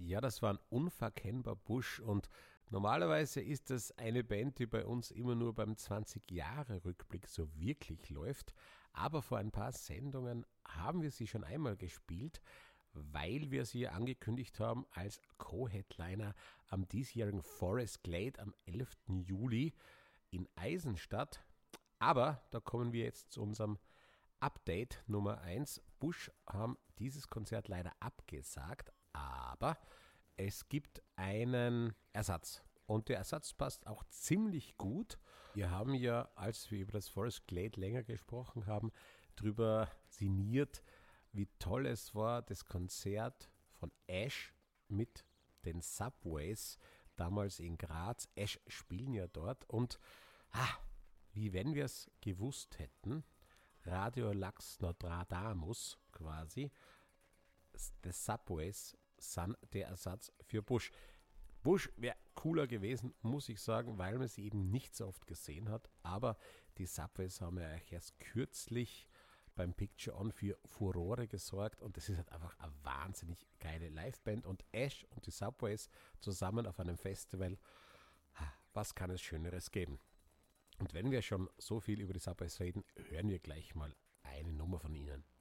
Ja, das war ein unverkennbar Bush und normalerweise ist das eine Band, die bei uns immer nur beim 20-Jahre-Rückblick so wirklich läuft. Aber vor ein paar Sendungen haben wir sie schon einmal gespielt, weil wir sie angekündigt haben als Co-Headliner am diesjährigen Forest Glade am 11. Juli in Eisenstadt. Aber da kommen wir jetzt zu unserem Update Nummer 1. Bush haben dieses Konzert leider abgesagt, aber es gibt einen Ersatz. Und der Ersatz passt auch ziemlich gut. Wir haben ja, als wir über das Forest Glade länger gesprochen haben, darüber sinniert, wie toll es war, das Konzert von Ash mit den Subways damals in Graz. Ash spielen ja dort und wie wenn wir es gewusst hätten, Radio Lux Nostradamus quasi, des Subways sind der Ersatz für Bush. Bush wäre cooler gewesen, muss ich sagen, weil man sie eben nicht so oft gesehen hat, aber die Subways haben ja erst kürzlich beim Picture On für Furore gesorgt und das ist halt einfach eine wahnsinnig geile Liveband und Ash und die Subways zusammen auf einem Festival, was kann es Schöneres geben? Und wenn wir schon so viel über die Subways reden, hören wir gleich mal eine Nummer von ihnen.